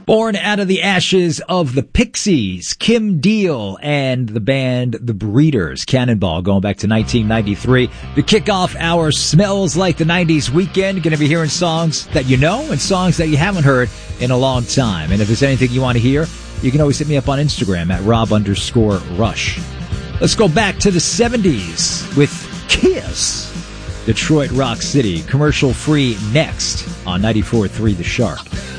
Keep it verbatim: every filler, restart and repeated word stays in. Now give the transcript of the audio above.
Born out of the ashes of the Pixies, Kim Deal and the band The Breeders, Cannonball, going back to nineteen ninety-three. The kickoff hour smells like the nineties weekend. Going to be hearing songs that you know and songs that you haven't heard in a long time. And if there's anything you want to hear, you can always hit me up on Instagram at Rob underscore Rush. Let's go back to the seventies with Kiss. Detroit Rock City, commercial free next on ninety-four point three The Shark.